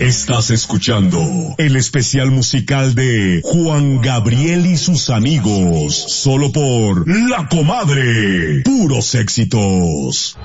Estás escuchando el especial musical de Juan Gabriel y sus amigos, solo por La Comadre. Puros éxitos.